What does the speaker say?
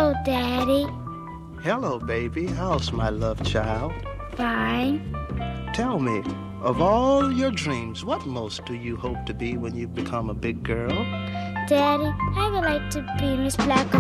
Hello, Daddy. Hello, baby. How's my love child? Fine. Tell me, of all your dreams, what most do you hope to be when you become a big girl? Daddy, I would like to be Miss Black